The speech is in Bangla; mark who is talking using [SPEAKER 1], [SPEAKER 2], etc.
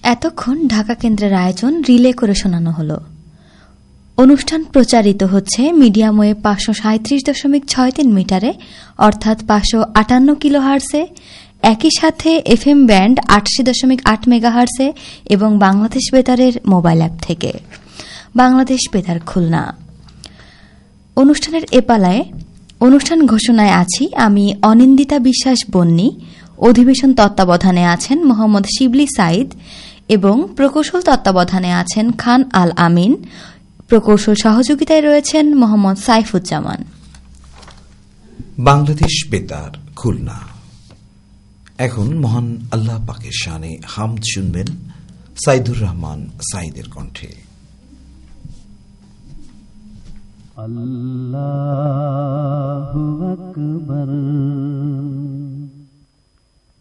[SPEAKER 1] এতক্ষণ ঢাকা কেন্দ্রের আয়োজন রিলে করে শোনানো হলো। অনুষ্ঠান প্রচারিত হচ্ছে মিডিয়াম ওয়েভ 537.63 মিটারে অর্থাৎ 558 কিলোহার্টজে, একই সাথে এফএম ব্যান্ড 88.8 মেগাহার্টজে এবং বাংলাদেশ বেতারের মোবাইল অ্যাপ থেকে। বাংলাদেশ বেতার খুলনা। অনুষ্ঠানের এপালায় অনুষ্ঠান ঘোষণায় আছি আমি অনিন্দিতা বিশ্বাস বন্নি। অধিবেশন তত্ত্বাবধানে আছেন মোহাম্মদ শিবলি সাইদ এবং প্রকৌশল তত্ত্বাবধানে আছেন খান আল আমিন। প্রকৌশল সহযোগিতায় রয়েছেন মোহাম্মদ সাইফুজ্জামান।
[SPEAKER 2] বাংলাদেশ বেতার খুলনা। এখন মহান আল্লাহ পাকের শানে হামদ শুনবেন সাইদুর রহমান সাইদের কণ্ঠে।
[SPEAKER 3] আল্লাহু আকবার।